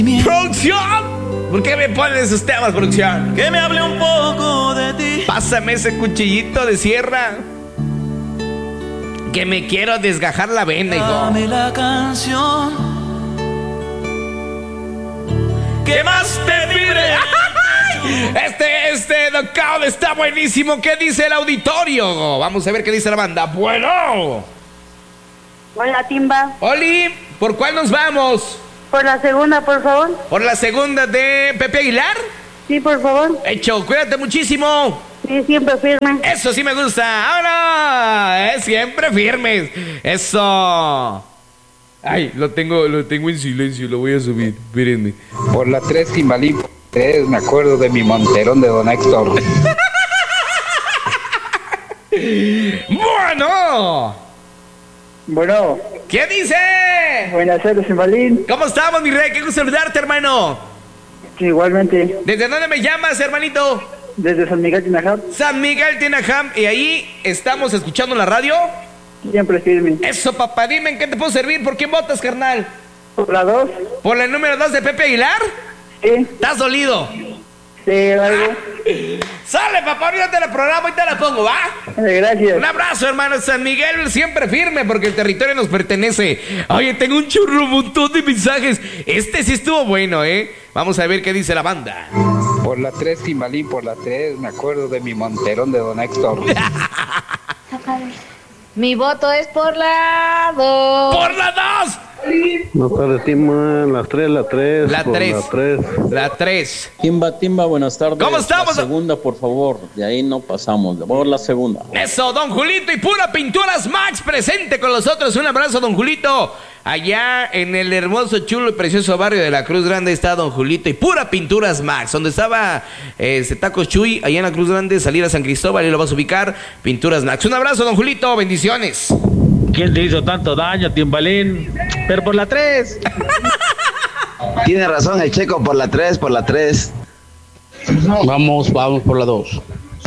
¡Producción! ¿Por qué me ponen esos temas, producción? Que me hable un poco de ti. Pásame ese cuchillito de sierra, que me quiero desgajar la vena, hijo. Dame la canción que más te vibre. Este knockout está buenísimo. ¿Qué dice el auditorio? Vamos a ver qué dice la banda. Bueno. Hola, Timba. Oli, ¿por cuál nos vamos? Por la segunda, por favor. ¿Por la segunda de Pepe Aguilar? Sí, por favor. Hecho, cuídate muchísimo. Sí, siempre firme. Eso sí me gusta. Ahora, siempre firmes. Eso. Ay, lo tengo en silencio, lo voy a subir. Espérenme. Por la 3 Timbalín, por la 3, me acuerdo de mi monterón de Don Héctor. Bueno. ¿Qué dice? Buenas tardes, Timbalín. ¿Cómo estamos, mi rey? Qué gusto saludarte, hermano. Sí, igualmente. ¿Desde dónde me llamas, hermanito? Desde San Miguel Tinajam. San Miguel Tinajam. ¿Y ahí estamos escuchando la radio? Siempre firme. Eso, papá. Dime, ¿en qué te puedo servir? ¿Por quién votas, carnal? ¿Por la 2? ¿Por la número 2 de Pepe Aguilar? Sí. ¿Estás dolido? Sí, algo. Sale, papá, ahorita te la programo y te la pongo, ¿va? Gracias. Un abrazo, hermano. San Miguel siempre firme porque el territorio nos pertenece. Oye, tengo un churro, un montón de mensajes. Este sí estuvo bueno, ¿eh? Vamos a ver qué dice la banda. Por la 3 Timbalín, por la 3, me acuerdo de mi monterón de Don Héctor. Mi voto es por la 2. ¡Por la 2! Buenas tardes, Timba. La 3. La 3. Timba, buenas tardes. ¿Cómo estamos? La segunda, por favor. De ahí no pasamos. Por la segunda. Eso, don Julito y Pura Pinturas Max presente con nosotros. Un abrazo, don Julito. Allá en el hermoso, chulo y precioso barrio de la Cruz Grande está don Julito y Pura Pinturas Max. Donde estaba Tacos Chuy, allá en la Cruz Grande, salir a San Cristóbal y lo vas a ubicar. Pinturas Max. Un abrazo, don Julito. Bendiciones. ¿Quién te hizo tanto daño, Timbalín? Pero por la 3. Tiene razón el Checo, por la 3. Vamos por la 2.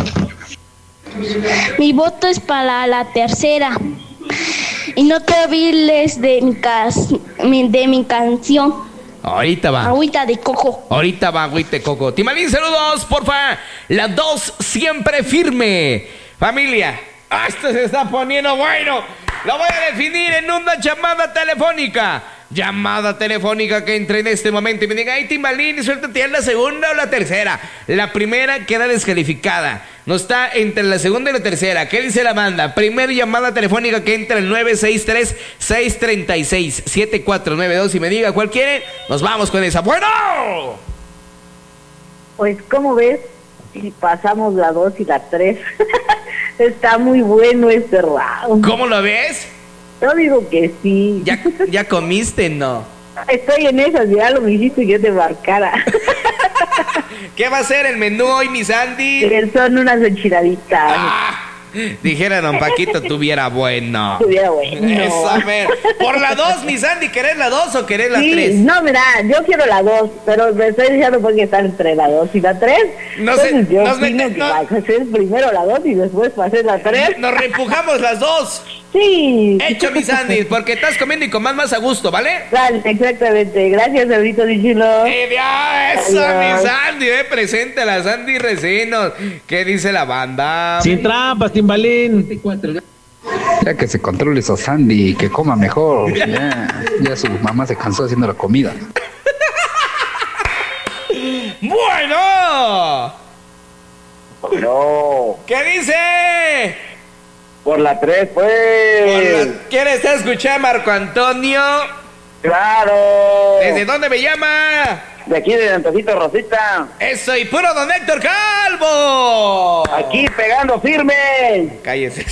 Mi voto es para la tercera. Y no quiero oírles de mi canción. Ahorita va. Agüita de coco. Ahorita va, agüita de coco. Timalín, saludos, porfa. La 2 siempre firme. Familia, esto se está poniendo bueno. Lo voy a definir en una llamada telefónica. Llamada telefónica que entre en este momento y me diga, ay, Timbalín, suéltate ya la segunda o la tercera. La primera queda descalificada. No está entre la segunda y la tercera. ¿Qué dice la banda? Primera llamada telefónica que entra el 963-636-7492 y me diga cuál quiere. Nos vamos con esa. ¡Bueno! Pues, ¿cómo ves? Si pasamos la 2 y la 3. Está muy bueno este round. ¿Cómo lo ves? Yo digo que sí. ¿Ya comiste, no? Estoy en esas, ya lo me hiciste y yo te marcara. ¿Qué va a ser el menú hoy, mi Sandy? Son unas enchiladitas. Dijera don Paquito, tuviera bueno. Tuviera bueno. Eso, a ver. Por la 2, mi Sandy, ¿querés la 2 o querés la 3? No, mira, yo quiero la 2, pero me estoy diciendo porque estar entre la 2 y la 3. No sé, entonces yo opino que va a hacer primero la 2 y después va a hacer la 3. Nos reempujamos las 2. Sí. Hecho, mi Sandy, porque estás comiendo y comas más a gusto, ¿vale? Vale, exactamente. Gracias, Sabrito Dichilo. Eso, mi Sandy, presente a la Sandy Recinos. ¿Qué dice la banda? Sin trampas, Timbalín. Ya que se controle eso, Sandy, que coma mejor. Ya su mamá se cansó haciendo la comida. Bueno. No. ¿Qué dice? Por la 3, pues. ¿Quieres escuchar, Marco Antonio? ¡Claro! ¿Desde dónde me llama? De aquí, de Antojito Rosita. Eso, y puro don Héctor Calvo. Aquí pegando firme. Cállese.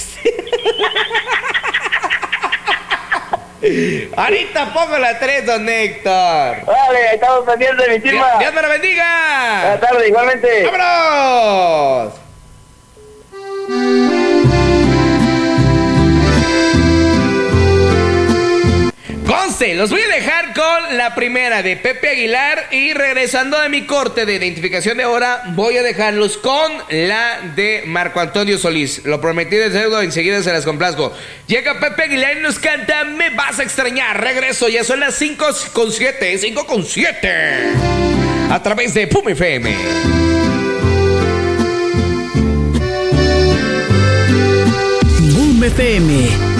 Ahorita pongo la 3, don Héctor. Vale, ahí estamos pendientes, mi Timba. Dios me lo bendiga. Buenas tardes, igualmente. ¡Vámonos! Conste, los voy a dejar con la primera de Pepe Aguilar y regresando de mi corte de identificación de hora, voy a dejarlos con la de Marco Antonio Solís. Lo prometí de deudo, enseguida se las complazco. Llega Pepe Aguilar y nos canta Me vas a extrañar. Regreso, ya son las 5:07. A través de PUM FM. PUM FM.